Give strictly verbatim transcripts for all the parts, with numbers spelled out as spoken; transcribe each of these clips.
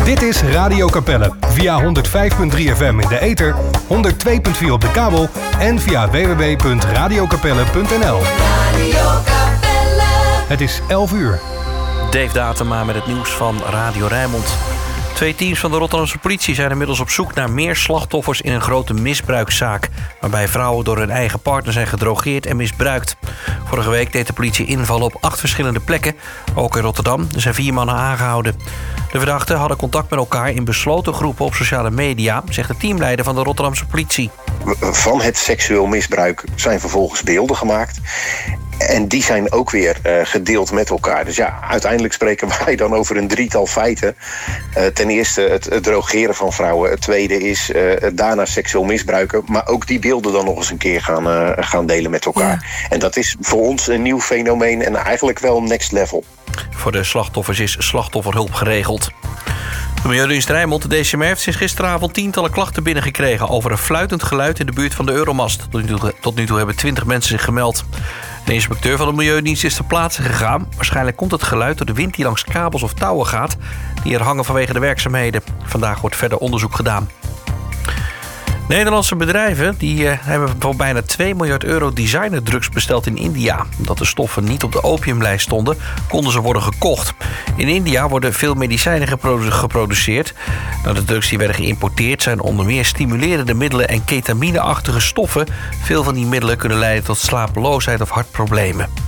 Dit is Radio Capelle via honderd vijf komma drie F M in de ether, honderd twee komma vier op de kabel en via w w w punt radio capelle punt n l. Radio Capelle. Het is elf uur. Dave Datema met het nieuws van Radio Rijnmond. Twee teams van de Rotterdamse politie zijn inmiddels op zoek naar meer slachtoffers in een grote misbruikzaak, waarbij vrouwen door hun eigen partner zijn gedrogeerd en misbruikt. Vorige week deed de politie invallen op acht verschillende plekken, ook in Rotterdam. Er zijn vier mannen aangehouden. De verdachten hadden contact met elkaar in besloten groepen op sociale media, zegt de teamleider van de Rotterdamse politie. Van het seksueel misbruik zijn vervolgens beelden gemaakt. En die zijn ook weer uh, gedeeld met elkaar. Dus ja, uiteindelijk spreken wij dan over een drietal feiten. Uh, ten eerste het, het drogeren van vrouwen. Het tweede is uh, daarna seksueel misbruiken. Maar ook die beelden dan nog eens een keer gaan, uh, gaan delen met elkaar. Ja. En dat is voor ons een nieuw fenomeen en eigenlijk wel next level. Voor de slachtoffers is slachtofferhulp geregeld. De Milieudienst Rijnmond, de D C M R, heeft sinds gisteravond tientallen klachten binnengekregen over een fluitend geluid in de buurt van de Euromast. Tot nu toe, tot nu toe hebben twintig mensen zich gemeld. De inspecteur van de Milieudienst is ter plaatse gegaan. Waarschijnlijk komt het geluid door de wind die langs kabels of touwen gaat, die er hangen vanwege de werkzaamheden. Vandaag wordt verder onderzoek gedaan. Nederlandse bedrijven die, uh, hebben voor bijna twee miljard euro designerdrugs besteld in India. Omdat de stoffen niet op de opiumlijst stonden, konden ze worden gekocht. In India worden veel medicijnen geprodu- geproduceerd. Nou, de drugs die werden geïmporteerd zijn onder meer stimulerende middelen en ketamineachtige stoffen. Veel van die middelen kunnen leiden tot slapeloosheid of hartproblemen.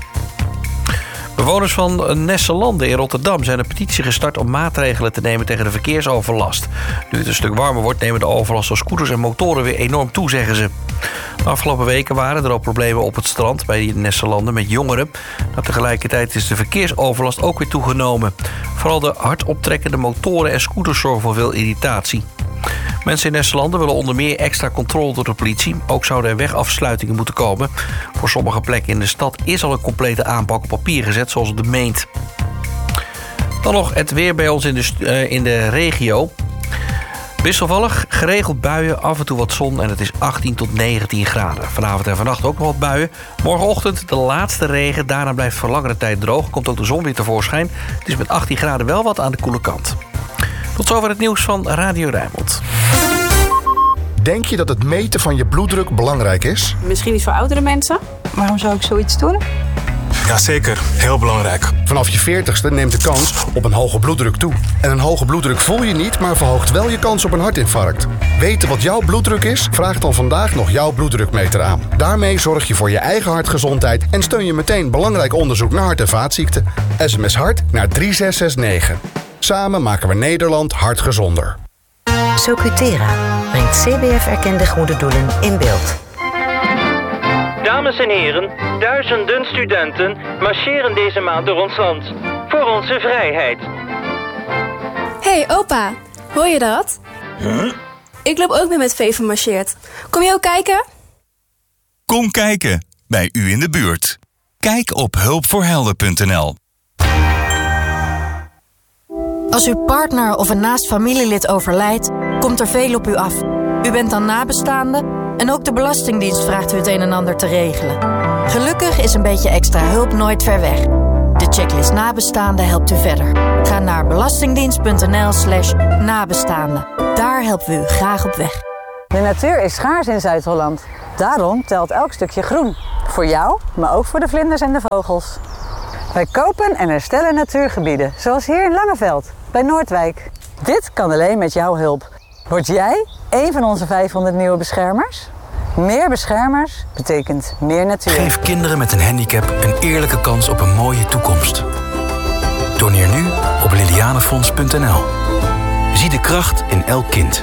Bewoners van Nesselanden in Rotterdam zijn een petitie gestart om maatregelen te nemen tegen de verkeersoverlast. Nu het een stuk warmer wordt, nemen de overlast van scooters en motoren weer enorm toe, zeggen ze. De afgelopen weken waren er al problemen op het strand bij die Nesselanden met jongeren. Maar tegelijkertijd is de verkeersoverlast ook weer toegenomen. Vooral de hard optrekkende motoren en scooters zorgen voor veel irritatie. Mensen in Nesselanden willen onder meer extra controle door de politie. Ook zouden er wegafsluitingen moeten komen. Voor sommige plekken in de stad is al een complete aanpak op papier gezet, zoals op de Meent. Dan nog het weer bij ons in de, uh, in de regio. Wisselvallig, geregeld buien, af en toe wat zon en het is achttien tot negentien graden. Vanavond en vannacht ook nog wat buien. Morgenochtend de laatste regen, daarna blijft voor langere tijd droog. Komt ook de zon weer tevoorschijn. Het is met achttien graden wel wat aan de koele kant. Tot zover het nieuws van Radio Rijnmond. Denk je dat het meten van je bloeddruk belangrijk is? Misschien niet voor oudere mensen. Waarom zou ik zoiets doen? Jazeker, heel belangrijk. Vanaf je veertigste neemt de kans op een hoge bloeddruk toe. En een hoge bloeddruk voel je niet, maar verhoogt wel je kans op een hartinfarct. Weten wat jouw bloeddruk is? Vraag dan vandaag nog jouw bloeddrukmeter aan. Daarmee zorg je voor je eigen hartgezondheid en steun je meteen belangrijk onderzoek naar hart- en vaatziekten. S M S hart naar drie zes zes negen. Samen maken we Nederland hartgezonder. Socutera brengt C B F-erkende goede doelen in beeld. Dames en heren, duizenden studenten marcheren deze maand door ons land. Voor onze vrijheid. Hey opa, hoor je dat? Huh? Ik loop ook mee met Veven marcheert. Kom je ook kijken? Kom kijken, bij u in de buurt. Kijk op hulpvoorhelden punt n l. Als uw partner of een naast familielid overlijdt, komt er veel op u af. U bent dan nabestaande en ook de Belastingdienst vraagt u het een en ander te regelen. Gelukkig is een beetje extra hulp nooit ver weg. De checklist nabestaande helpt u verder. Ga naar belastingdienst.nl slash nabestaande. Daar helpen we u graag op weg. De natuur is schaars in Zuid-Holland. Daarom telt elk stukje groen. Voor jou, maar ook voor de vlinders en de vogels. Wij kopen en herstellen natuurgebieden, zoals hier in Langeveld, bij Noordwijk. Dit kan alleen met jouw hulp. Word jij een van onze vijfhonderd nieuwe beschermers? Meer beschermers betekent meer natuur. Geef kinderen met een handicap een eerlijke kans op een mooie toekomst. Doneer nu op lilianefonds punt n l. Zie de kracht in elk kind.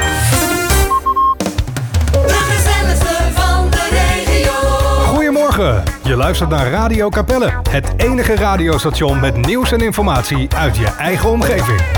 Goedemorgen, je luistert naar Radio Capelle. Het enige radiostation met nieuws en informatie uit je eigen omgeving.